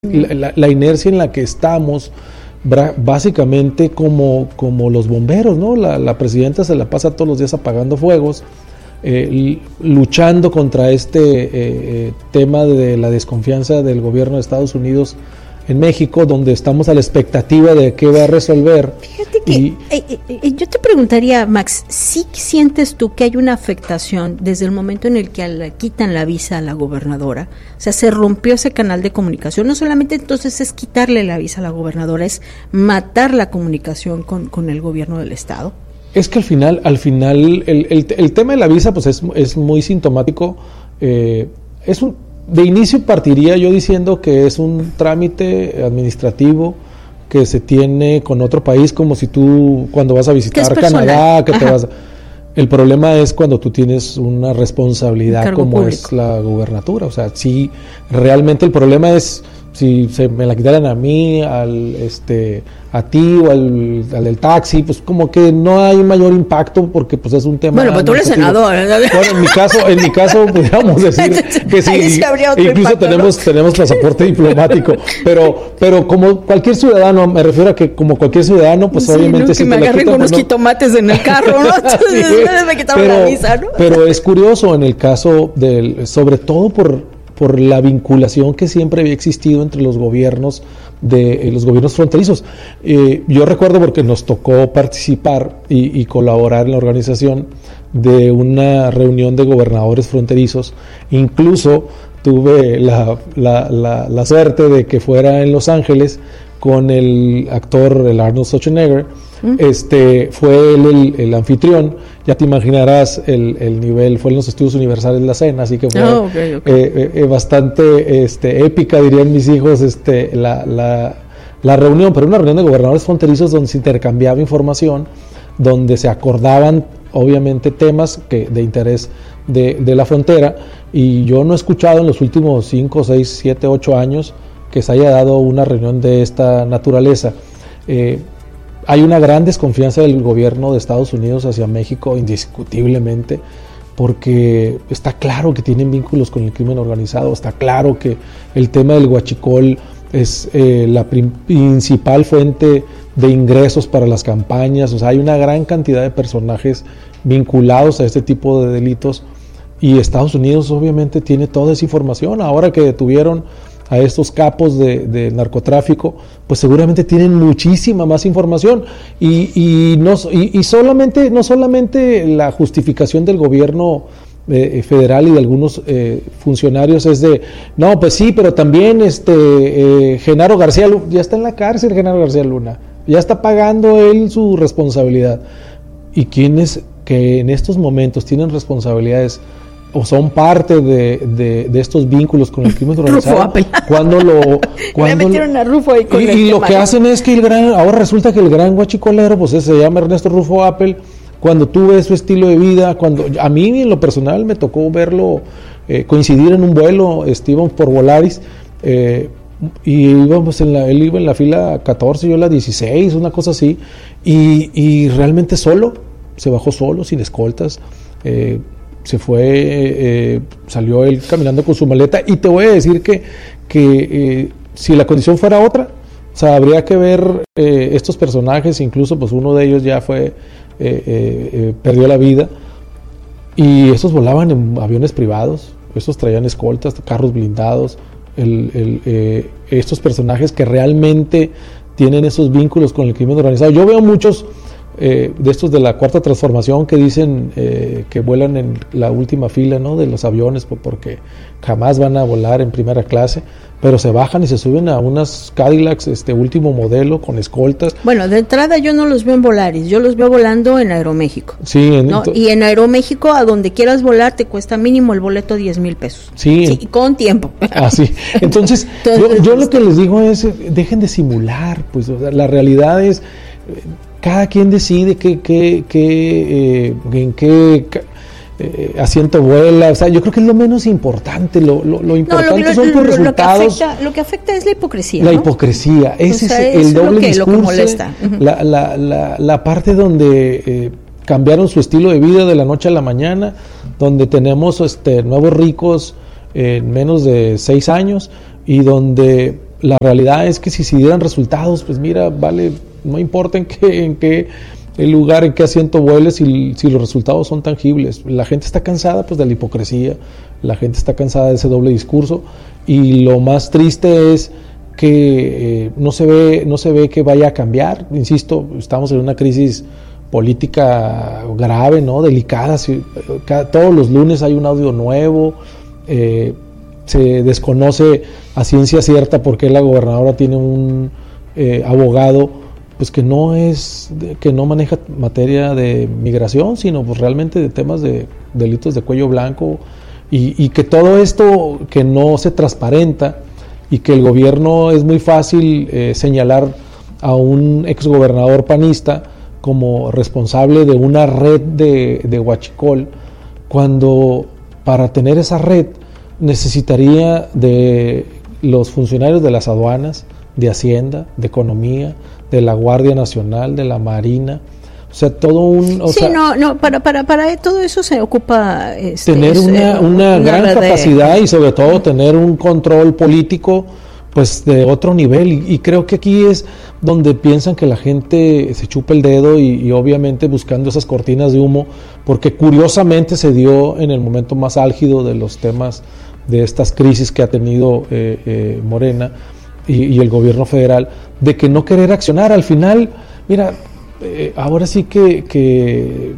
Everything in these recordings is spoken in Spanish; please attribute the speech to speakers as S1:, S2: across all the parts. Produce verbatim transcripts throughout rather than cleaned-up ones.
S1: La, la, la inercia en la que estamos, básicamente como, como los bomberos, ¿no? La, la presidenta se la pasa todos los días apagando fuegos, eh, luchando contra este eh, eh, tema de la desconfianza del gobierno de Estados Unidos en México, donde estamos a la expectativa de qué va a resolver.
S2: Fíjate que
S1: y,
S2: eh, eh, yo te preguntaría, Max, ¿sí sientes tú que hay una afectación desde el momento en el que le quitan la visa a la gobernadora? O sea, se rompió ese canal de comunicación. No solamente entonces es quitarle la visa a la gobernadora, es matar la comunicación con, con el gobierno del estado.
S1: Es que al final, al final, el, el, el tema de la visa, pues es, es muy sintomático. Eh, es un De inicio partiría yo diciendo que es un trámite administrativo que se tiene con otro país, como si tú cuando vas a visitar Canadá, que te vas. El problema es cuando tú tienes una responsabilidad como público. Es la gubernatura. O sea, si realmente el problema es si se me la quitaran a mí, al este a ti o al, al del taxi, pues como que no hay mayor impacto porque pues es un tema.
S2: Bueno, pues tú eres senador.
S1: Bueno, en mi caso, en mi caso pudiéramos decir que sí, incluso impacto, tenemos ¿no? tenemos pasaporte diplomático, pero pero como cualquier ciudadano, me refiero a que como cualquier ciudadano, pues sí, obviamente
S2: no, que
S1: si
S2: me agarren con unos jitomates en el carro, ¿no? Entonces, sí, me quitaron
S1: pero,
S2: la visa, ¿no?
S1: Pero es curioso en el caso del, sobre todo por por la vinculación que siempre había existido entre los gobiernos de eh, los gobiernos fronterizos. Eh, yo recuerdo porque nos tocó participar y, y colaborar en la organización de una reunión de gobernadores fronterizos. Incluso tuve la, la, la, la suerte de que fuera en Los Ángeles con el actor, el Arnold Schwarzenegger. ¿Mm? Este fue él el, el anfitrión. Ya te imaginarás el, el nivel, fue en los Estudios Universales La Cena, así que fue
S2: oh, okay, okay.
S1: Eh, eh, bastante este, épica, dirían mis hijos, este, la, la, la reunión, pero una reunión de gobernadores fronterizos donde se intercambiaba información, donde se acordaban obviamente temas que, de interés de, de la frontera, y yo no he escuchado en los últimos cinco, seis, siete, ocho años que se haya dado una reunión de esta naturaleza. Eh, Hay una gran desconfianza del gobierno de Estados Unidos hacia México, indiscutiblemente, porque está claro que tienen vínculos con el crimen organizado, está claro que el tema del huachicol es eh, la prim- principal fuente de ingresos para las campañas. O sea, hay una gran cantidad de personajes vinculados a este tipo de delitos, y Estados Unidos obviamente tiene toda esa información. Ahora que detuvieron a estos capos de, de narcotráfico, pues seguramente tienen muchísima más información, y, y, no, y, y solamente, no solamente la justificación del gobierno eh, federal y de algunos eh, funcionarios es de, no, pues sí, pero también este eh, Genaro García Luna, ya está en la cárcel Genaro García Luna, ya está pagando él su responsabilidad. Y quienes que en estos momentos tienen responsabilidades o son parte de, de, de estos vínculos con el crimen organizado, cuando lo cuando
S2: me metieron a Rufo ahí con
S1: y, y lo que hacen es que el gran, ahora resulta que el gran guachicolero, pues se llama Ernesto Rufo Appel. Cuando tú ves su estilo de vida, cuando a mí en lo personal me tocó verlo eh, coincidir en un vuelo, este, íbamos por Volaris, eh, y íbamos en la, él iba en la fila catorce, yo en la dieciséis, una cosa así, y, y realmente solo, se bajó solo, sin escoltas, eh, se fue, eh, salió él caminando con su maleta, y te voy a decir que, que eh, si la condición fuera otra, o sea, habría que ver eh, estos personajes, incluso pues uno de ellos ya fue, eh, eh, eh, perdió la vida, y estos volaban en aviones privados, estos traían escoltas, carros blindados, el, el, eh, estos personajes que realmente tienen esos vínculos con el crimen organizado. Yo veo muchos Eh, de estos de la cuarta transformación que dicen eh, que vuelan en la última fila, ¿no?, de los aviones, porque jamás van a volar en primera clase, pero se bajan y se suben a unas Cadillacs este último modelo con escoltas.
S2: Bueno, de entrada yo no los veo en Volaris, yo los veo volando en Aeroméxico.
S1: Sí, en,
S2: ¿no? Y en Aeroméxico, a donde quieras volar, te cuesta mínimo el boleto diez mil pesos.
S1: Sí.
S2: Sí, con tiempo.
S1: Así. Entonces, Entonces yo, yo lo que les digo es, dejen de simular, pues o sea, la realidad es, cada quien decide qué, qué, qué, eh, en qué eh, asiento vuela. O sea, yo creo que es lo menos importante. Lo, lo, lo importante no, lo, son tus resultados.
S2: Lo que, afecta, lo que afecta es la hipocresía.
S1: La
S2: ¿no?
S1: hipocresía. Ese o sea, es el doble
S2: lo que,
S1: discurso.
S2: Lo que molesta. Uh-huh.
S1: La, la, la, la parte donde eh, cambiaron su estilo de vida de la noche a la mañana, donde tenemos este, nuevos ricos en menos de seis años, y donde la realidad es que si se dieran resultados, pues mira, vale, no importa en qué, en qué el lugar, en qué asiento vueles, si, si los resultados son tangibles. La gente está cansada pues de la hipocresía, la gente está cansada de ese doble discurso, y lo más triste es que eh, no se ve, no se ve que vaya a cambiar. Insisto, estamos en una crisis política grave, ¿no? Delicada. Si, cada, todos los lunes hay un audio nuevo. Eh, se desconoce a ciencia cierta por qué la gobernadora tiene un eh, abogado pues que no es que no maneja materia de migración, sino pues realmente de temas de delitos de cuello blanco, y, y que todo esto que no se transparenta, y que el gobierno es muy fácil eh, señalar a un exgobernador panista como responsable de una red de, de huachicol, cuando para tener esa red necesitaría de los funcionarios de las aduanas, de Hacienda, de Economía, de la Guardia Nacional, de la Marina, o sea, todo un... O
S2: sí,
S1: sea,
S2: no, no, para, para, para todo eso se ocupa... Este,
S1: tener
S2: es,
S1: una,
S2: eh,
S1: una, una gran capacidad
S2: de...
S1: y sobre todo tener un control político pues de otro nivel, y, y creo que aquí es donde piensan que la gente se chupa el dedo, y, y obviamente buscando esas cortinas de humo, porque curiosamente se dio en el momento más álgido de los temas de estas crisis que ha tenido eh, eh, Morena y, y el gobierno federal, de que no querer accionar. Al final, mira, eh, ahora sí que, que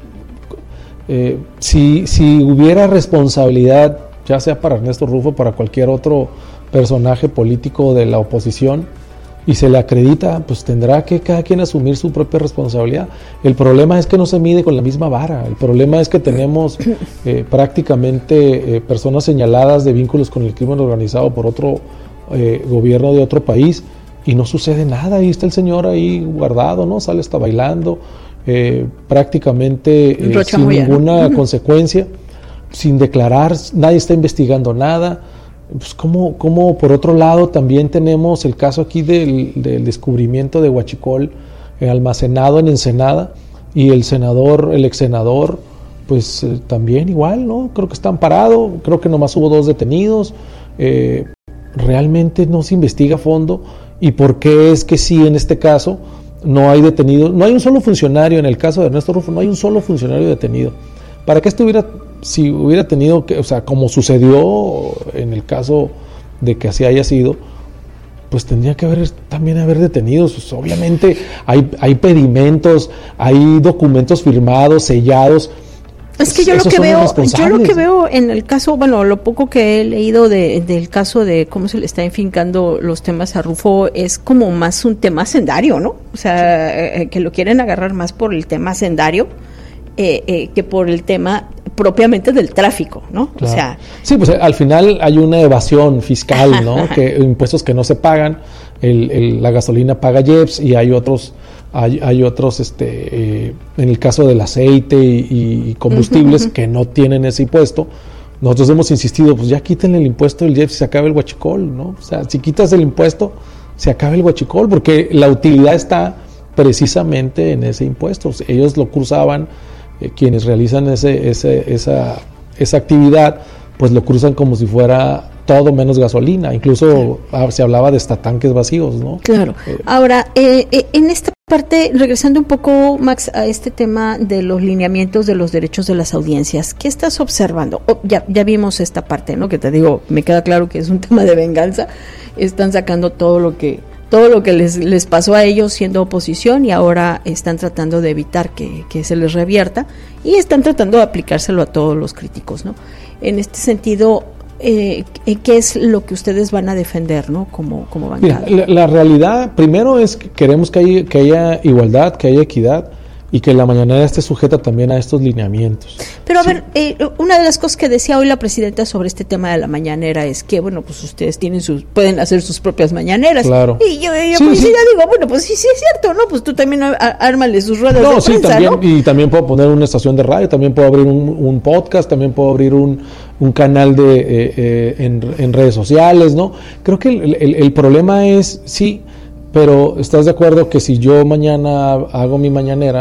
S1: eh, si, si hubiera responsabilidad, ya sea para Ernesto Rufo, para cualquier otro personaje político de la oposición, y se le acredita, pues tendrá que cada quien asumir su propia responsabilidad. El problema es que no se mide con la misma vara. El problema es que tenemos eh, prácticamente eh, personas señaladas de vínculos con el crimen organizado por otro eh, gobierno de otro país, y no sucede nada. Ahí está el señor ahí guardado, ¿no? Sale hasta bailando, eh, prácticamente eh, sin ninguna uh-huh. consecuencia, sin declarar, nadie está investigando nada. Pues como, como por otro lado también tenemos el caso aquí del, del descubrimiento de huachicol eh, almacenado en Ensenada, y el senador, el ex senador, pues eh, también igual, ¿no? Creo que está amparado, creo que nomás hubo dos detenidos, eh, realmente no se investiga a fondo. ¿Y por qué es que sí en este caso no hay detenidos? No hay un solo funcionario, en el caso de Ernesto Rufo no hay un solo funcionario detenido. ¿Para qué estuviera, si hubiera tenido que, o sea, como sucedió en el caso de que así haya sido, pues tendría que haber también haber detenidos? Pues obviamente hay, hay pedimentos, hay documentos firmados, sellados.
S2: Es que yo lo que veo, yo lo que veo en el caso, bueno, lo poco que he leído de, del caso de cómo se le está enfincando los temas a Rufo, es como más un tema hacendario, ¿no? O sea, eh, que lo quieren agarrar más por el tema hacendario eh, eh, que por el tema propiamente del tráfico, ¿no?
S1: Claro.
S2: O sea,
S1: sí, pues al final hay una evasión fiscal, ¿no? Que impuestos que no se pagan, el, el, la gasolina paga I E P S, y hay otros Hay, hay otros, este, eh, en el caso del aceite y, y combustibles, uh-huh. que no tienen ese impuesto. Nosotros hemos insistido, pues ya quiten el impuesto del I E P S y se acaba el huachicol, ¿no? O sea, si quitas el impuesto, se acaba el huachicol, porque la utilidad está precisamente en ese impuesto. Ellos lo cruzaban, eh, quienes realizan ese, ese, esa, esa actividad, pues lo cruzan como si fuera todo menos gasolina. Incluso ah, se hablaba de hasta tanques vacíos, ¿no?
S2: Claro. Eh, Ahora, eh, eh, en esta parte, regresando un poco, Max, a este tema de los lineamientos de los derechos de las audiencias, ¿qué estás observando? Oh, ya, ya vimos esta parte, ¿no? Que te digo, me queda claro que es un tema de venganza. Están sacando todo lo que todo lo que les, les pasó a ellos siendo oposición, y ahora están tratando de evitar que, que se les revierta, y están tratando de aplicárselo a todos los críticos, ¿no? En este sentido, eh, ¿qué es lo que ustedes van a defender, ¿no? Como, como bancada.
S1: Mira, la, la realidad, primero, es que queremos que haya, que haya igualdad, que haya equidad, y que la mañanera esté sujeta también a estos lineamientos.
S2: Pero a
S1: sí.
S2: ver, eh, una de las cosas que decía hoy la presidenta sobre este tema de la mañanera es que, bueno, pues ustedes tienen sus, pueden hacer sus propias mañaneras.
S1: Claro.
S2: Y yo, yo
S1: sí,
S2: pues
S1: sí.
S2: ya digo, bueno, pues sí, sí es cierto, ¿no? Pues tú también ármale sus ruedas
S1: no,
S2: de
S1: sí,
S2: prensa,
S1: también,
S2: ¿no?
S1: Y también puedo poner una estación de radio, también puedo abrir un, un podcast, también puedo abrir un, un canal de eh, eh, en, en redes sociales, ¿no? Creo que el, el, el problema es, sí, pero ¿estás de acuerdo que si yo mañana hago mi mañanera,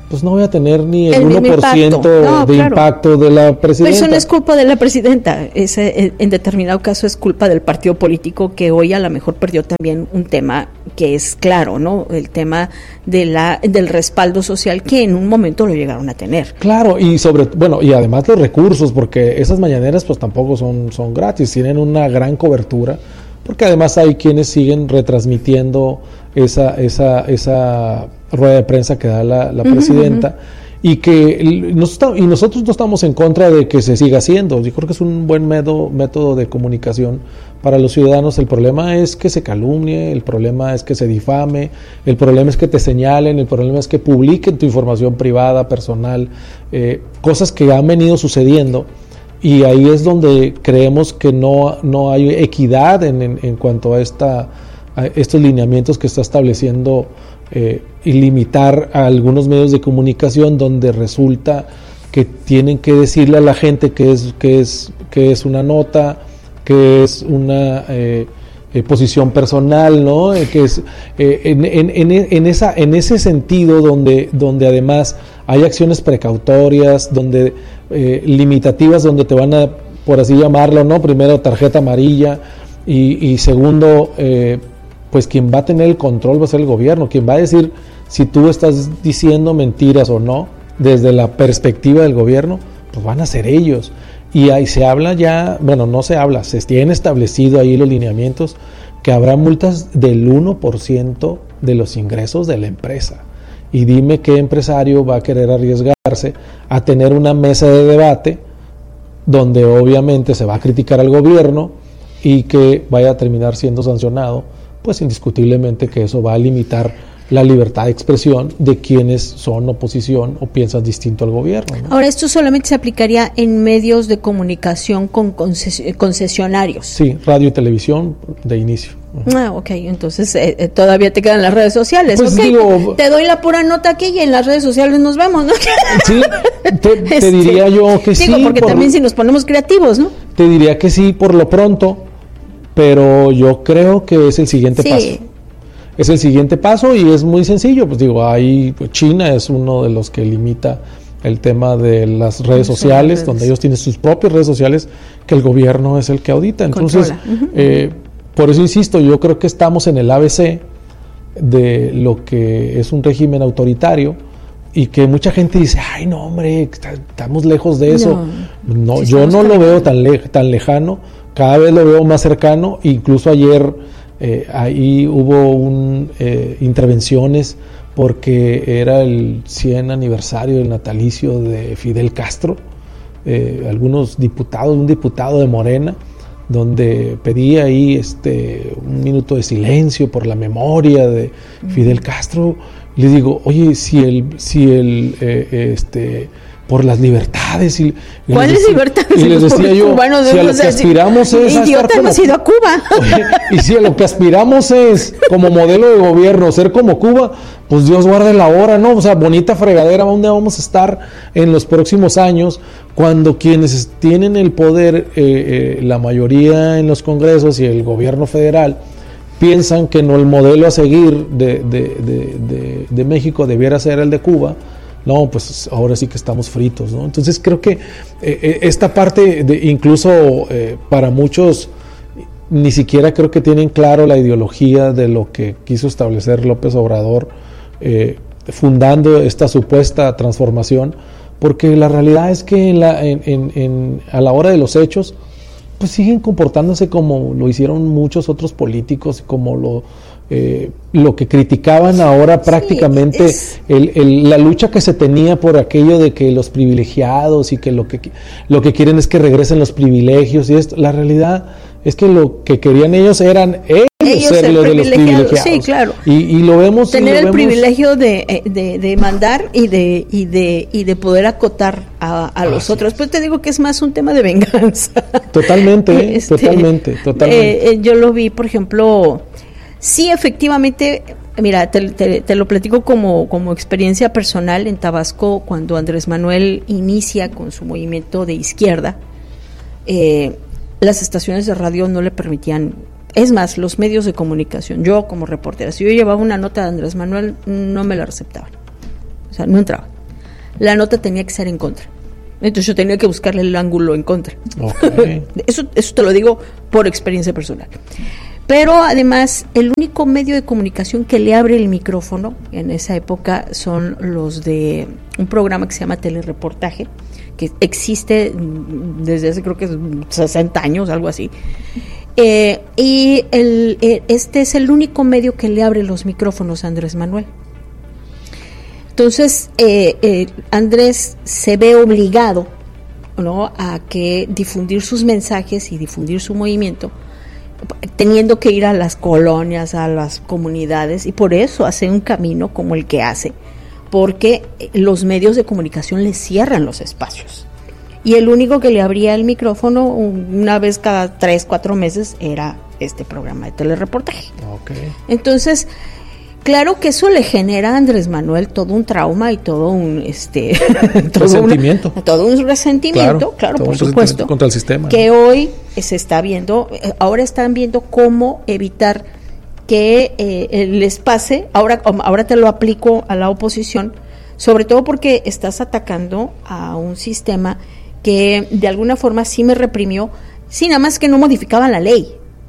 S1: pues no voy a tener ni el,
S2: el
S1: uno por ciento
S2: impacto. No,
S1: de
S2: claro.
S1: impacto de la presidenta.
S2: Pero eso no es culpa de la presidenta, es, en determinado caso es culpa del partido político que hoy a lo mejor perdió también un tema que es claro, ¿no? El tema de la del respaldo social que en un momento lo llegaron a tener.
S1: Claro, y sobre, bueno, y además los recursos, porque esas mañaneras pues tampoco son, son gratis, tienen una gran cobertura, porque además hay quienes siguen retransmitiendo esa, esa, esa rueda de prensa que da la, la presidenta, uh-huh. y que nos está, y nosotros no estamos en contra de que se siga haciendo. Yo creo que es un buen método, método de comunicación para los ciudadanos. El problema es que se calumnie, el problema es que se difame, el problema es que te señalen, el problema es que publiquen tu información privada, personal, eh, cosas que han venido sucediendo. Y ahí es donde creemos que no, no hay equidad en, en, en cuanto a, esta, a estos lineamientos que está estableciendo eh, y limitar a algunos medios de comunicación, donde resulta que tienen que decirle a la gente que es, que es, que es una nota, que es una eh, eh, posición personal, ¿no? Eh, que es eh, en, en, en, en, esa, en ese sentido donde, donde además hay acciones precautorias, donde eh, limitativas, donde te van a, por así llamarlo, ¿no? Primero tarjeta amarilla y, y segundo, eh, pues quien va a tener el control va a ser el gobierno, quien va a decir si tú estás diciendo mentiras o no, desde la perspectiva del gobierno, pues van a ser ellos. Y ahí se habla ya, bueno, no se habla, se tienen establecido ahí los lineamientos que habrá multas del uno por ciento de los ingresos de la empresa. Y dime qué empresario va a querer arriesgarse a tener una mesa de debate donde obviamente se va a criticar al gobierno y que vaya a terminar siendo sancionado, pues indiscutiblemente que eso va a limitar la libertad de expresión de quienes son oposición o piensan distinto al gobierno, ¿no?
S2: Ahora, esto solamente se aplicaría en medios de comunicación con conces- concesionarios.
S1: Sí, radio y televisión de inicio.
S2: Uh-huh. Ah, ok, entonces eh, eh, todavía te quedan las redes sociales.
S1: Pues
S2: okay,
S1: digo,
S2: te doy la pura nota aquí y en las redes sociales nos vemos, ¿no?
S1: Sí, te, te este, diría yo que
S2: digo,
S1: sí.
S2: Digo, porque
S1: por,
S2: también si nos ponemos creativos, ¿no?
S1: Te diría que sí por lo pronto, pero yo creo que es el siguiente
S2: sí.
S1: paso. Es el siguiente paso y es muy sencillo, pues digo, ahí pues China es uno de los que limita el tema de las redes sí, sociales, redes. donde ellos tienen sus propias redes sociales que el gobierno es el que audita. Entonces, uh-huh. eh, por eso insisto, yo creo que estamos en el A B C de lo que es un régimen autoritario y que mucha gente dice, ay no hombre, está, estamos lejos de eso. No, no sí, yo no lo veo tan, le- tan lejano, cada vez lo veo más cercano, incluso ayer Eh, ahí hubo un, eh, intervenciones porque era el cien aniversario del natalicio de Fidel Castro, eh, algunos diputados, un diputado de Morena, donde pedía ahí este, un minuto de silencio por la memoria de Fidel Castro. Y les digo, oye, si el, si el eh, este por las libertades y, y
S2: ¿cuáles libertades?
S1: Y les decía yo, bueno, si a lo que aspiramos es a
S2: idiota, hemos ido a Cuba.
S1: Oye, y si a lo que aspiramos es como modelo de gobierno ser como Cuba, pues Dios guarde la hora, ¿no? O sea, bonita fregadera, ¿dónde vamos a estar en los próximos años cuando quienes tienen el poder, eh, eh, la mayoría en los congresos y el gobierno federal, piensan que no el modelo a seguir de, de, de, de, de México debiera ser el de Cuba? No, pues ahora sí que estamos fritos, ¿no? Entonces creo que eh, esta parte, de, incluso eh, para muchos, ni siquiera creo que tienen claro la ideología de lo que quiso establecer López Obrador, eh, fundando esta supuesta transformación, porque la realidad es que en la, en, en, en, a la hora de los hechos, pues siguen comportándose como lo hicieron muchos otros políticos, como lo Eh, lo que criticaban ahora prácticamente, sí, es... el, el, la lucha que se tenía por aquello de que los privilegiados y que lo que lo que quieren es que regresen los privilegios y esto. La realidad es que lo que querían ellos eran ellos, ellos ser lo de los privilegiados.
S2: Sí, claro.
S1: Y, y lo vemos.
S2: Tener
S1: lo
S2: el
S1: vemos...
S2: privilegio de, de, de mandar y de y de y de poder acotar a, a los ah, otros. Sí. Pues te digo que es más un tema de venganza.
S1: Totalmente, este, totalmente, totalmente.
S2: Eh, yo lo vi, por ejemplo. Sí, efectivamente, mira, te, te, te lo platico como, como experiencia personal en Tabasco, cuando Andrés Manuel inicia con su movimiento de izquierda, eh, las estaciones de radio no le permitían, es más, los medios de comunicación, yo como reportera, si yo llevaba una nota de Andrés Manuel, no me la receptaban, o sea, no entraba. la nota tenía que ser en contra. Entonces yo tenía que buscarle el ángulo en contra. Okay. Eso, eso te lo digo por experiencia personal. Pero además, el único medio de comunicación que le abre el micrófono en esa época son los de un programa que se llama Telereportaje, que existe desde hace creo que sesenta años, algo así. Eh, y el, eh, este es el único medio que le abre los micrófonos a Andrés Manuel. Entonces, eh, eh, Andrés se ve obligado, ¿no?, a que difundir sus mensajes y difundir su movimiento, teniendo que ir a las colonias, a las comunidades, y por eso hace un camino como el que hace, porque los medios de comunicación le cierran los espacios. Y el único que le abría el micrófono una vez cada tres, cuatro meses era este programa de telereportaje. Okay. Entonces, claro que eso le genera a Andrés Manuel todo un trauma y todo un este todo
S1: resentimiento.
S2: Una, todo un resentimiento, claro, claro por supuesto,
S1: contra el sistema.
S2: Que hoy se está viendo, ahora están viendo cómo evitar que eh, les pase, ahora, ahora te lo aplico a la oposición, sobre todo porque estás atacando a un sistema que de alguna forma sí me reprimió, sí, nada más que no modificaba la ley.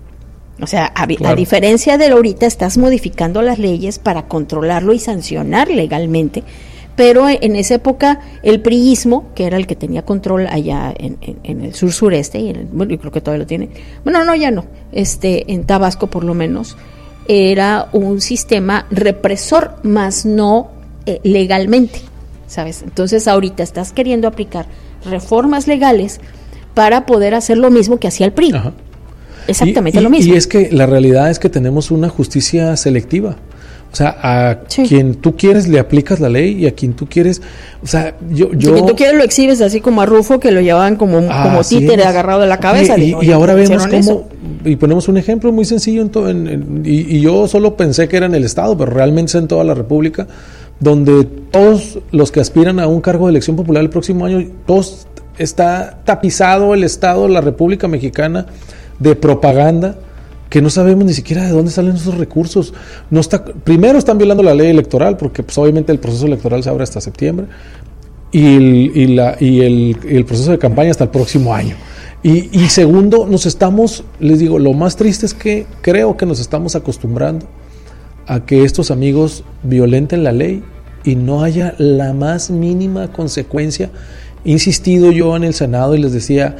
S2: O sea, a, claro. a diferencia de ahorita, estás modificando las leyes para controlarlo y sancionar legalmente, pero en esa época el priismo, que era el que tenía control allá en, en, en el sur sureste, y en el, bueno, yo creo que todavía lo tiene, bueno, no, ya no, este, en Tabasco por lo menos, era un sistema represor, más no eh, legalmente, ¿sabes? Entonces ahorita estás queriendo aplicar reformas legales para poder hacer lo mismo que hacía el P R I. Ajá. Exactamente
S1: y, y,
S2: lo mismo.
S1: Y es que la realidad es que tenemos una justicia selectiva. O sea, a sí. quien tú quieres le aplicas la ley y a quien tú quieres, o sea, yo... yo
S2: a quien tú quieres lo exhibes, así como a Rufo, que lo llevaban como, ah, como títere agarrado de la cabeza.
S1: Y,
S2: digo,
S1: y, y ahora vemos cómo,
S2: eso.
S1: y ponemos un ejemplo muy sencillo, en to, en, en, y, y yo solo pensé que era en el Estado, pero realmente es en toda la República, donde todos los que aspiran a un cargo de elección popular el próximo año, todos está tapizado el Estado, la República Mexicana, de propaganda, que no sabemos ni siquiera de dónde salen esos recursos. No está, primero están violando la ley electoral, porque pues obviamente el proceso electoral se abre hasta septiembre, y el, y la, y el, y el proceso de campaña hasta el próximo año. Y, y segundo, nos estamos, les digo, lo más triste es que creo que nos estamos acostumbrando a que estos amigos violenten la ley y no haya la más mínima consecuencia. He insistido yo en el Senado y les decía,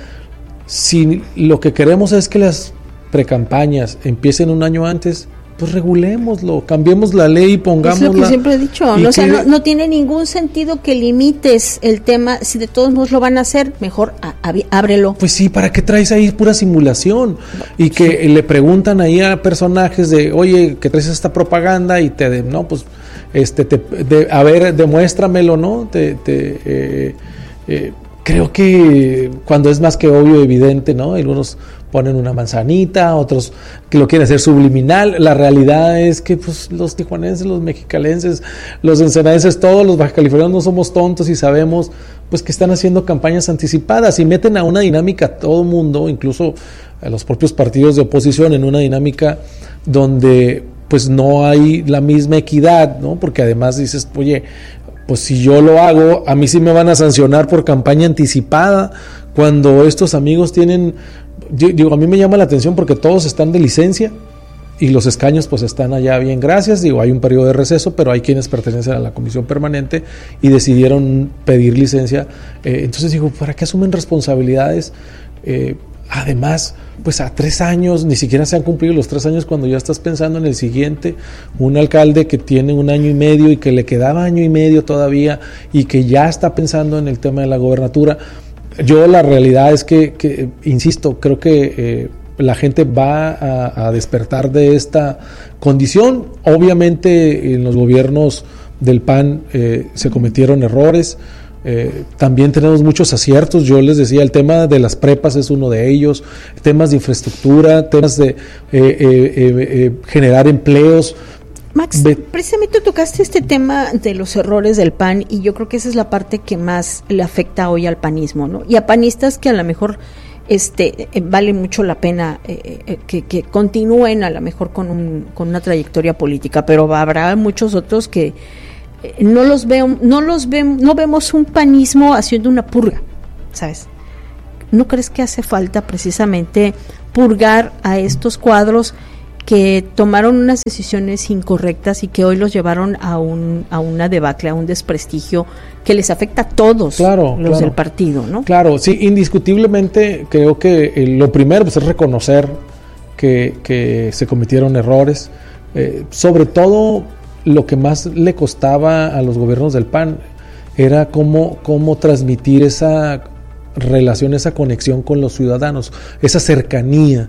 S1: si lo que queremos es que las precampañas empiecen un año antes, pues regulémoslo, cambiemos la ley y pongámosla. Es
S2: lo que siempre he dicho, no, o sea, no, no tiene ningún sentido que limites el tema, si de todos modos lo van a hacer, mejor a, a, ábrelo.
S1: Pues sí, ¿para qué traes ahí pura simulación? Y que sí. le preguntan ahí a personajes de, oye, ¿qué traes esta propaganda? Y te, de, no, pues, este, te, de, a ver, demuéstramelo, ¿no? Te, te, eh, eh, creo que cuando es más que obvio, evidente, ¿no? Algunos ponen una manzanita, otros que lo quieren hacer subliminal. La realidad es que pues los tijuanenses, los mexicalenses, los ensenadenses, todos los bajacalifornianos no somos tontos y sabemos pues que están haciendo campañas anticipadas y meten a una dinámica a todo mundo, incluso a los propios partidos de oposición, en una dinámica donde pues no hay la misma equidad, ¿no? Porque además dices, oye, pues si yo lo hago, a mí sí me van a sancionar por campaña anticipada, cuando estos amigos tienen, digo, a mí me llama la atención porque todos están de licencia y los escaños pues están allá bien, gracias, digo, hay un periodo de receso, pero hay quienes pertenecen a la comisión permanente y decidieron pedir licencia, eh, entonces digo, ¿para qué asumen responsabilidades? Eh, Además, pues a tres años, ni siquiera se han cumplido los tres años cuando ya estás pensando en el siguiente, un alcalde que tiene un año y medio y que le quedaba año y medio todavía y que ya está pensando en el tema de la gobernatura. Yo la realidad es que, que insisto, creo que eh, la gente va a, a despertar de esta condición. Obviamente en los gobiernos del P A N eh, se cometieron errores. Eh, también tenemos muchos aciertos. Yo les decía, el tema de las prepas es uno de ellos, temas de infraestructura, temas de eh, eh, eh, eh, generar empleos.
S2: Max, Be- precisamente tocaste este tema de los errores del P A N y yo creo que esa es la parte que más le afecta hoy al panismo, ¿no? Y a panistas que a lo mejor este eh, vale mucho la pena eh, eh, que, que continúen a lo mejor con, un, con una trayectoria política, pero habrá muchos otros que eh, no los veo, no los vemos, no vemos un panismo haciendo una purga, ¿sabes? ¿No crees que hace falta precisamente purgar a estos cuadros que tomaron unas decisiones incorrectas y que hoy los llevaron a un a una debacle, a un desprestigio que les afecta a todos
S1: claro,
S2: los
S1: claro.
S2: del partido, ¿no?
S1: Claro, sí, indiscutiblemente creo que eh, lo primero pues, es reconocer que, que se cometieron errores, eh, sobre todo lo que más le costaba a los gobiernos del P A N era cómo, cómo transmitir esa relación, esa conexión con los ciudadanos, esa cercanía.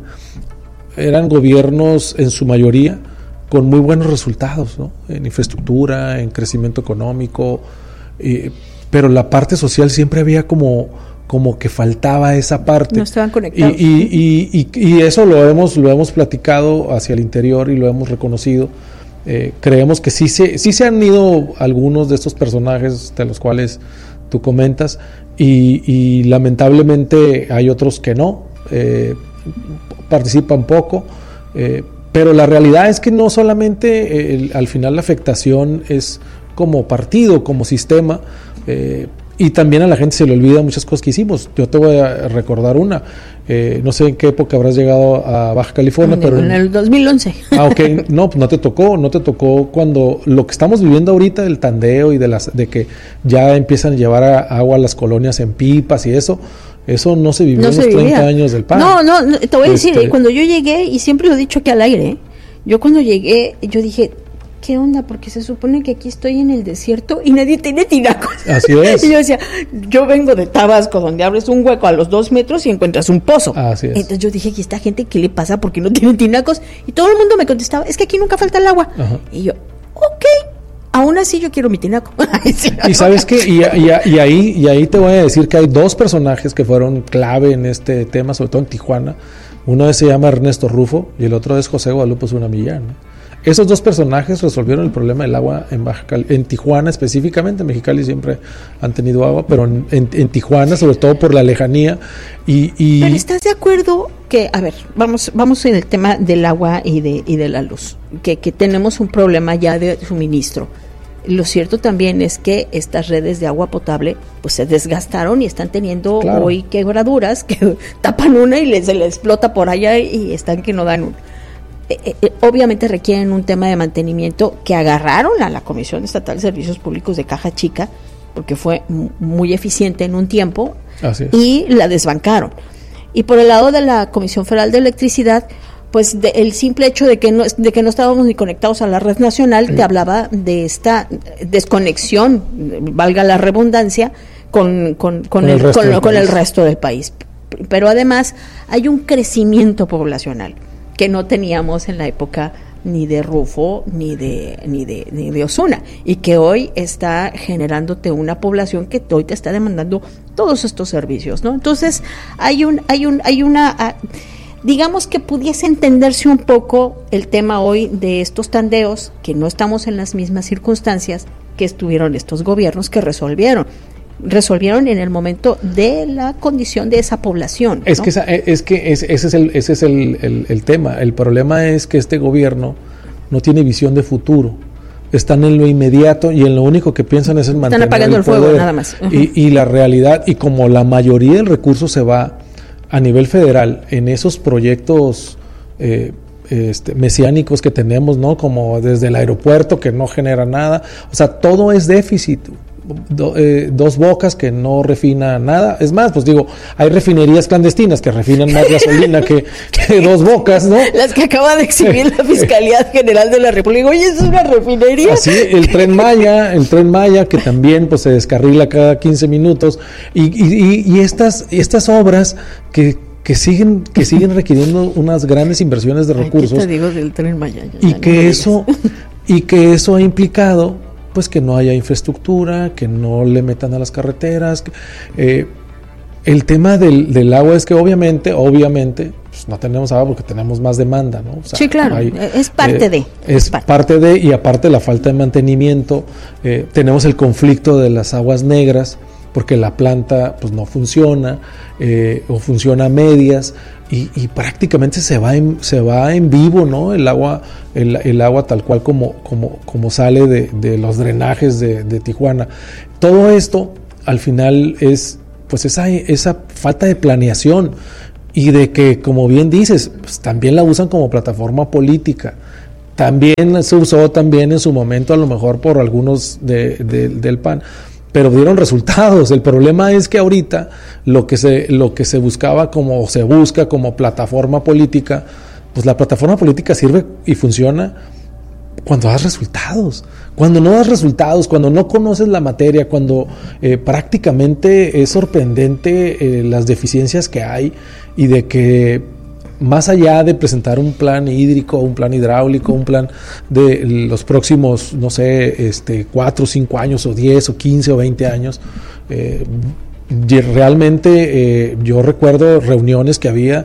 S1: Eran gobiernos en su mayoría con muy buenos resultados, ¿no? En infraestructura, en crecimiento económico, eh, pero la parte social siempre había como, como que faltaba esa parte.
S2: No estaban conectados.
S1: Y, y, y, y, y eso lo hemos, lo hemos platicado hacia el interior y lo hemos reconocido. Eh, creemos que sí se, sí se han ido algunos de estos personajes de los cuales tú comentas y, y lamentablemente hay otros que no. Eh, participan poco, eh, pero la realidad es que no solamente eh, el, al final la afectación es como partido, como sistema, eh, y también a la gente se le olvida muchas cosas que hicimos. Yo te voy a recordar una, eh, no sé en qué época habrás llegado a Baja California,
S2: en,
S1: pero
S2: en el dos mil once.
S1: Ah, ok, no, no te tocó, no te tocó cuando lo que estamos viviendo ahorita del tandeo y de las de que ya empiezan a llevar a, agua a las colonias en pipas y eso. Eso no se vivió no en los treinta años del P A N.
S2: No, no, no, te voy a decir,
S1: este...
S2: cuando yo llegué, y siempre lo he dicho aquí al aire, yo cuando llegué, yo dije, ¿qué onda? Porque se supone que aquí estoy en el desierto y nadie tiene tinacos.
S1: Así es.
S2: Y yo decía, yo vengo de Tabasco, donde abres un hueco a los dos metros y encuentras un pozo.
S1: Así es.
S2: Entonces yo dije, ¿y esta gente qué le pasa? ¿Por qué no tienen tinacos? Y todo el mundo me contestaba, es que aquí nunca falta el agua.
S1: Ajá.
S2: Y yo, ok. Aún así yo quiero mi tinaco.
S1: Y sabes qué, y, y, y ahí y ahí te voy a decir que hay dos personajes que fueron clave en este tema, sobre todo en Tijuana. Uno se llama Ernesto Rufo y el otro es José Guadalupe Zuna Millán, ¿no? Esos dos personajes resolvieron el problema del agua en Baja Cal- en Tijuana específicamente. En Mexicali siempre han tenido agua, pero en, en, en Tijuana, sobre todo por la lejanía. Y, y
S2: Pero ¿estás de acuerdo que, a ver, vamos vamos en el tema del agua y de y de la luz, que, que tenemos un problema ya de suministro? Lo cierto también es que estas redes de agua potable pues se desgastaron y están teniendo claro. hoy quebraduras que tapan una y les, se les explota por allá y están que no dan un... Eh, eh, obviamente requieren un tema de mantenimiento que agarraron a la Comisión Estatal de Servicios Públicos de Caja Chica porque fue m- muy eficiente en un tiempo.
S1: Así es.
S2: Y la desbancaron. Y por el lado de la Comisión Federal de Electricidad, pues de, el simple hecho de que no de que no estábamos ni conectados a la red nacional sí. te hablaba de esta desconexión, valga la redundancia, con con, con, con, el, el con, con el resto del país. Pero además hay un crecimiento poblacional que no teníamos en la época ni de Rufo ni de ni de ni de Osuna, y que hoy está generándote una población que hoy te está demandando todos estos servicios, ¿no? Entonces hay un hay un hay una digamos que pudiese entenderse un poco el tema hoy de estos tandeos, que no estamos en las mismas circunstancias que estuvieron estos gobiernos que resolvieron. resolvieron en el momento de la condición de esa población.
S1: Es
S2: ¿no?
S1: que, esa, es que ese, ese es, el, ese es el, el, el tema. El problema es que este gobierno no tiene visión de futuro. Están en lo inmediato y en lo único que piensan es en mantener
S2: Están apagando el, el fuego,
S1: poder.
S2: nada más. Uh-huh.
S1: Y, y la realidad, y como la mayoría del recurso se va a nivel federal en esos proyectos eh, este, mesiánicos que tenemos, ¿no? Como desde el aeropuerto que no genera nada. O sea, todo es déficit. Do, eh, dos bocas que no refina nada. Es más, pues digo, hay refinerías clandestinas que refinan más gasolina que, que dos bocas, ¿no?
S2: Las que acaba de exhibir la Fiscalía General de la República. Oye, ¿es una refinería?
S1: Así, el Tren Maya, el Tren Maya que también pues se descarrila cada quince minutos y, y, y estas, estas obras que que siguen que siguen requiriendo unas grandes inversiones de recursos.
S2: Ay, ¿qué te digo del Tren Maya? Ya,
S1: y
S2: ya
S1: que
S2: no
S1: eso y que eso ha implicado pues que no haya infraestructura, que no le metan a las carreteras. Que, eh, el tema del, del agua es que obviamente, obviamente, pues no tenemos agua porque tenemos más demanda, ¿no? O sea,
S2: sí, claro, hay, es parte eh, de.
S1: Es parte. parte de, y aparte la falta de mantenimiento, eh, tenemos el conflicto de las aguas negras, porque la planta pues no funciona eh, o funciona a medias y, y prácticamente se va en, se va en vivo, ¿no? El agua, el, el agua tal cual como, como, como sale de, de los drenajes de, de Tijuana. Todo esto al final es pues esa, esa falta de planeación y de que, como bien dices, pues también la usan como plataforma política. También se usó también en su momento a lo mejor por algunos de, de, del P A N, pero dieron resultados. El problema es que ahorita lo que se, lo que se buscaba como se busca como plataforma política, pues la plataforma política sirve y funciona cuando das resultados. Cuando no das resultados, cuando no conoces la materia, cuando eh, prácticamente es sorprendente eh, las deficiencias que hay y de que más allá de presentar un plan hídrico, un plan hidráulico, un plan de los próximos, no sé, este, cuatro, cinco años, o diez, o quince, o veinte años, eh, realmente eh, yo recuerdo reuniones que había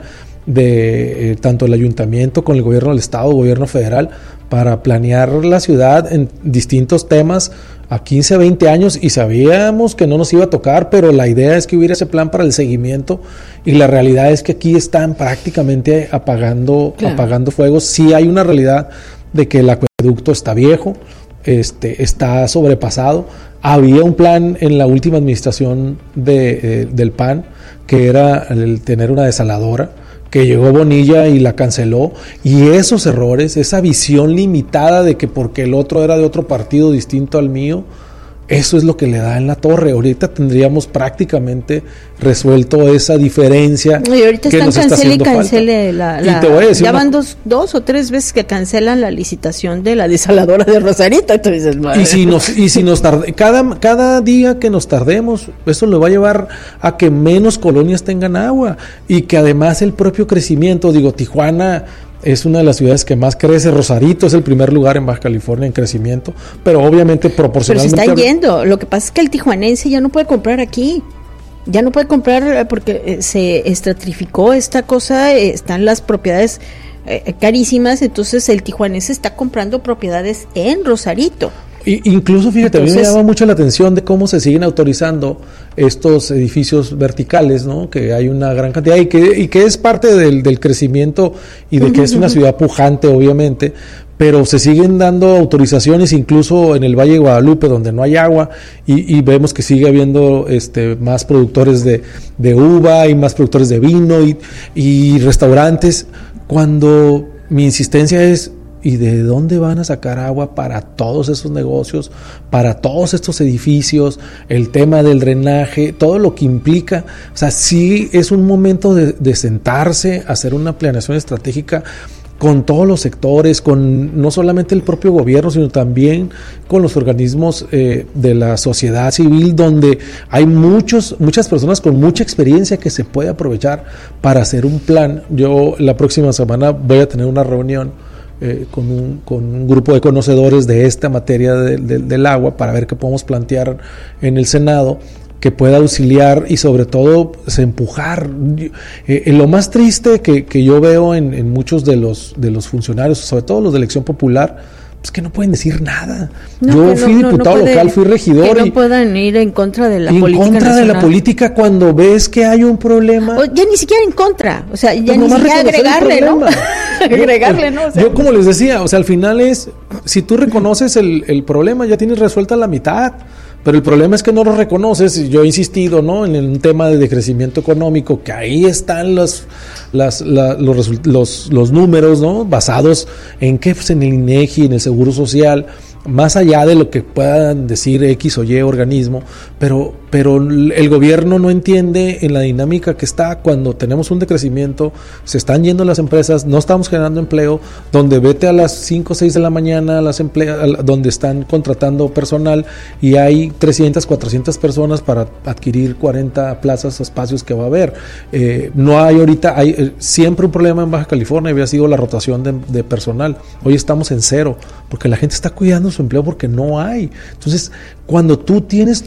S1: de eh, tanto el ayuntamiento con el gobierno del estado, gobierno federal, para planear la ciudad en distintos temas a quince, veinte años, y sabíamos que no nos iba a tocar, pero la idea es que hubiera ese plan para el seguimiento, y la realidad es que aquí están prácticamente apagando, claro. apagando fuegos. Sí hay una realidad de que el acueducto está viejo, este, está sobrepasado. Había un plan en la última administración de, eh, del P A N, que era el tener una desaladora, que llegó Bonilla y la canceló, y esos errores, esa visión limitada de que porque el otro era de otro partido distinto al mío, eso es lo que le da en la torre. Ahorita tendríamos prácticamente resuelto esa diferencia.
S2: Y ahorita
S1: que
S2: están
S1: nos está
S2: cancele y
S1: haciendo
S2: cancele la, la,
S1: y te voy a decir
S2: ya
S1: una,
S2: van dos, dos o tres veces que cancelan la licitación de la desaladora de Rosarito. Entonces, madre.
S1: Y si nos, y si nos tarde, cada, cada día que nos tardemos, eso le va a llevar a que menos colonias tengan agua, y que además el propio crecimiento, digo, Tijuana es una de las ciudades que más crece, Rosarito es el primer lugar en Baja California en crecimiento, pero obviamente proporcionalmente...
S2: Pero se están yendo, lo que pasa es que el tijuanense ya no puede comprar aquí, ya no puede comprar porque se estratificó esta cosa, están las propiedades eh, carísimas, entonces el tijuanense está comprando propiedades en Rosarito.
S1: Y incluso, fíjate, Entonces, a mí me llama mucho la atención de cómo se siguen autorizando estos edificios verticales, ¿no? Que hay una gran cantidad y que, y que es parte del, del crecimiento y de que es una ciudad pujante, obviamente, pero se siguen dando autorizaciones incluso en el Valle de Guadalupe, donde no hay agua, y, y vemos que sigue habiendo este, más productores de, de uva y más productores de vino y, y restaurantes, cuando mi insistencia es: ¿y de dónde van a sacar agua para todos esos negocios, para todos estos edificios, el tema del drenaje, todo lo que implica? O sea, sí es un momento de, de sentarse, hacer una planeación estratégica con todos los sectores, con no solamente el propio gobierno, sino también con los organismos eh, de la sociedad civil, donde hay muchos, muchas personas con mucha experiencia que se puede aprovechar para hacer un plan. Yo la próxima semana voy a tener una reunión Eh, con, un, con un grupo de conocedores de esta materia de, de, del agua, para ver qué podemos plantear en el Senado que pueda auxiliar y sobre todo pues, empujar. Eh, lo más triste que, que yo veo en, en muchos de los, de los funcionarios, sobre todo los de elección popular, es que no pueden decir nada.
S2: No,
S1: yo fui
S2: no,
S1: diputado
S2: no puede,
S1: local, fui regidor.
S2: Que no
S1: y,
S2: puedan ir en contra de la
S1: en
S2: política. En
S1: contra
S2: nacional.
S1: de la política cuando ves que hay un problema.
S2: O ya ni siquiera en contra, o sea, ya
S1: pues
S2: ni siquiera agregarle, ¿no? agregarle, ¿no? O sea,
S1: yo como les decía, o sea, al final es, si tú reconoces el, el problema, ya tienes resuelta la mitad. Pero el problema es que no lo reconoces, y yo he insistido, ¿no?, en un tema de decrecimiento económico, que ahí están los, las, la, los, los, los números, ¿no?, basados en qué, pues en el INEGI, en el Seguro Social, más allá de lo que puedan decir X o Y organismo, pero, pero el gobierno no entiende en la dinámica que está cuando tenemos un decrecimiento, se están yendo las empresas, no estamos generando empleo, donde vete a las cinco o seis de la mañana, a las emple- donde están contratando personal y hay trescientas, cuatrocientas personas para adquirir cuarenta plazas o espacios que va a haber. Eh, no hay ahorita, hay eh, siempre un problema en Baja California, había sido la rotación de, de personal. Hoy estamos en cero, porque la gente está cuidando su empleo porque no hay. Entonces, cuando tú tienes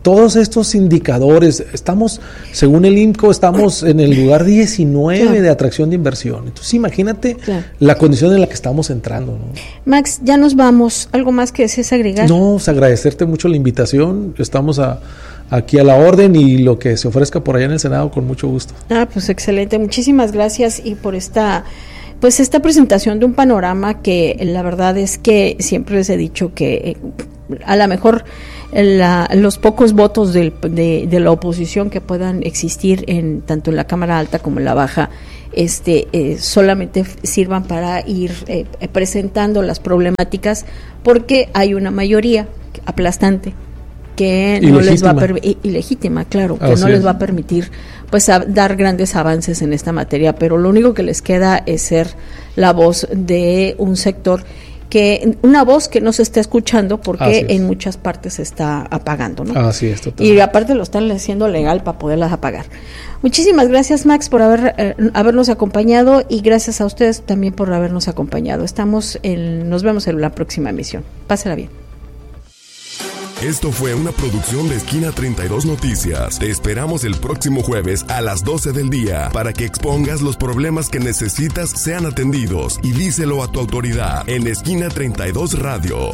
S1: todos estos indicadores, estamos, según el I M C O, estamos en el lugar diecinueve claro. de atracción de inversión. Entonces imagínate claro. la condición en la que estamos entrando, ¿no?
S2: Max, ya nos vamos. ¿Algo más que desees agregar?
S1: No, pues agradecerte mucho la invitación. Estamos a, aquí a la orden y lo que se ofrezca por allá en el Senado con mucho gusto.
S2: Ah, pues excelente. Muchísimas gracias y por esta... Pues esta presentación de un panorama que la verdad es que siempre les he dicho que eh, a lo mejor la, los pocos votos del, de, de la oposición que puedan existir en tanto en la Cámara Alta como en la Baja este eh, solamente sirvan para ir eh, presentando las problemáticas, porque hay una mayoría aplastante que no
S1: ilegítima.
S2: les va a permitir, ilegítima, claro, que
S1: Así
S2: no les
S1: es.
S2: va a permitir pues a dar grandes avances en esta materia, pero lo único que les queda es ser la voz de un sector que, una voz que no se está escuchando porque en muchas partes se está apagando, ¿no?
S1: Así es, totalmente.
S2: Y aparte lo están haciendo legal para poderlas apagar. Muchísimas gracias, Max, por haber eh, habernos acompañado, y gracias a ustedes también por habernos acompañado. Estamos en, nos vemos en la próxima emisión. Pásela bien.
S3: Esto fue una producción de Esquina treinta y dos Noticias. Te esperamos el próximo jueves a las doce del día para que expongas los problemas que necesitas sean atendidos y díselo a tu autoridad en Esquina treinta y dos Radio.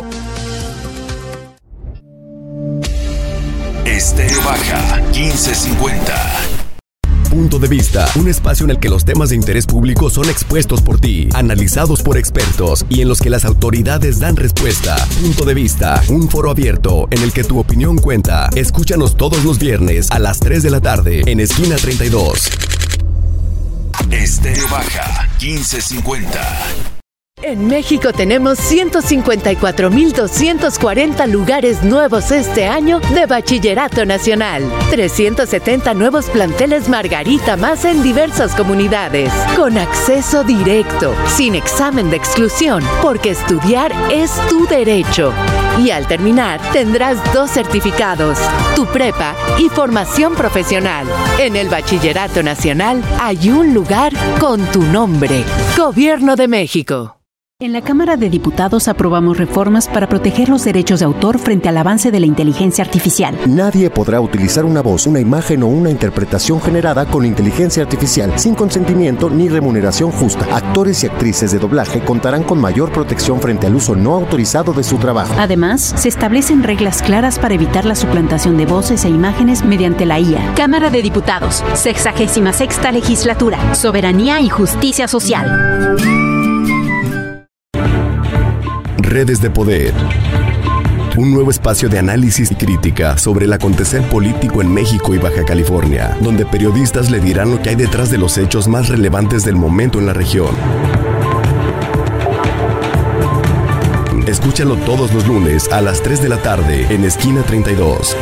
S3: Estéreo Baja quince cincuenta. Punto de Vista, un espacio en el que los temas de interés público son expuestos por ti, analizados por expertos y en los que las autoridades dan respuesta. Punto de Vista, un foro abierto en el que tu opinión cuenta. Escúchanos todos los viernes a las tres de la tarde en Esquina treinta y dos. Estéreo Baja quince cincuenta.
S4: En México tenemos ciento cincuenta y cuatro mil doscientos cuarenta lugares nuevos este año de Bachillerato Nacional. trescientos setenta nuevos planteles Margarita más en diversas comunidades. Con acceso directo, sin examen de exclusión, porque estudiar es tu derecho. Y al terminar, tendrás dos certificados, tu prepa y formación profesional. En el Bachillerato Nacional hay un lugar con tu nombre. Gobierno de México.
S5: En la Cámara de Diputados aprobamos reformas para proteger los derechos de autor frente al avance de la inteligencia artificial.
S6: Nadie podrá utilizar una voz, una imagen o una interpretación generada con inteligencia artificial sin consentimiento ni remuneración justa. Actores y actrices de doblaje contarán con mayor protección frente al uso no autorizado de su trabajo.
S5: Además, se establecen reglas claras para evitar la suplantación de voces e imágenes mediante la I A.
S7: Cámara de Diputados, sexagésima sexta legislatura, soberanía y justicia social.
S3: Redes de Poder. Un nuevo espacio de análisis y crítica sobre el acontecer político en México y Baja California, donde periodistas le dirán lo que hay detrás de los hechos más relevantes del momento en la región. Escúchalo todos los lunes a las tres de la tarde en Esquina treinta y dos.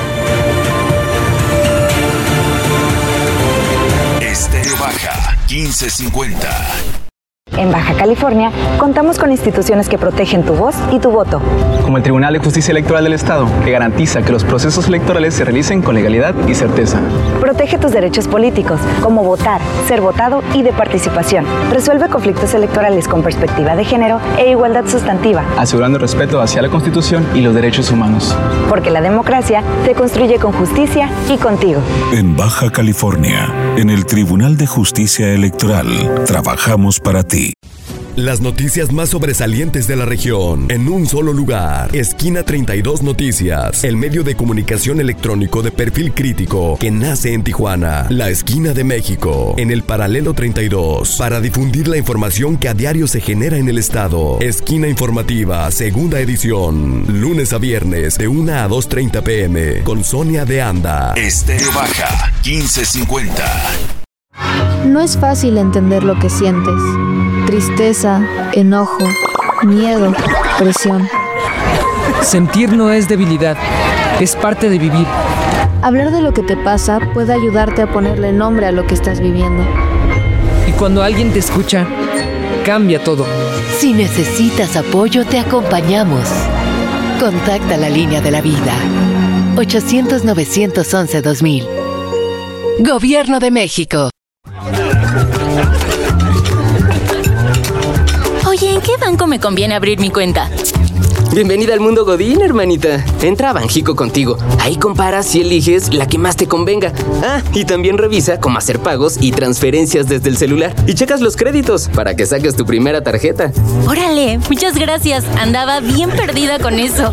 S3: Estéreo Baja quince cincuenta.
S8: En Baja California, contamos con instituciones que protegen tu voz y tu voto.
S9: Como el Tribunal de Justicia Electoral del Estado, que garantiza que los procesos electorales se realicen con legalidad y certeza.
S8: Protege tus derechos políticos, como votar, ser votado y de participación. Resuelve conflictos electorales con perspectiva de género e igualdad sustantiva.
S9: Asegurando el respeto hacia la Constitución y los derechos humanos.
S8: Porque la democracia se construye con justicia y contigo.
S10: En Baja California, en el Tribunal de Justicia Electoral, trabajamos para ti.
S3: Las noticias más sobresalientes de la región en un solo lugar. Esquina treinta y dos Noticias, el medio de comunicación electrónico de perfil crítico que nace en Tijuana, la esquina de México, en el paralelo treinta y dos, para difundir la información que a diario se genera en el estado. Esquina Informativa, segunda edición, lunes a viernes de una a dos treinta pm, con Sonia de Anda. Estéreo Baja quince cincuenta.
S11: No es fácil entender lo que sientes. Tristeza, enojo, miedo, presión.
S12: Sentir no es debilidad, es parte de vivir.
S11: Hablar de lo que te pasa puede ayudarte a ponerle nombre a lo que estás viviendo.
S12: Y cuando alguien te escucha, cambia todo.
S4: Si necesitas apoyo, te acompañamos. Contacta la línea de la vida. ochocientos, novecientos once, dos mil. Gobierno de México.
S13: Oye, ¿en qué banco me conviene abrir mi cuenta? Bienvenida al mundo Godín, hermanita. Entra a Banjico Contigo. Ahí comparas y eliges la que más te convenga. Ah, y también revisa cómo hacer pagos y transferencias desde el celular. Y checas los créditos para que saques tu primera tarjeta.
S14: Órale, muchas gracias. Andaba bien perdida con eso.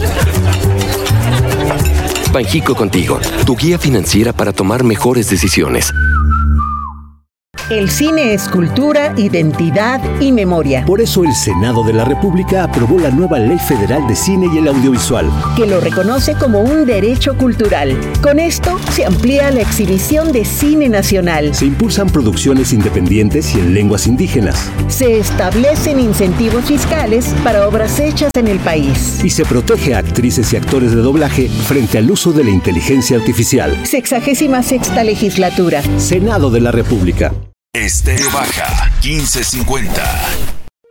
S3: Banjico Contigo, tu guía financiera para tomar mejores decisiones.
S15: El cine es cultura, identidad y memoria.
S16: Por eso el Senado de la República aprobó la nueva Ley Federal de Cine y el Audiovisual,
S15: que lo reconoce como un derecho cultural. Con esto se amplía la exhibición de cine nacional.
S16: Se impulsan producciones independientes y en lenguas indígenas.
S15: Se establecen incentivos fiscales para obras hechas en el país.
S16: Y se protege a actrices y actores de doblaje frente al uso de la inteligencia artificial.
S15: Sexagésima sexta legislatura.
S16: Senado de la República.
S10: Estéreo Baja, quince cincuenta.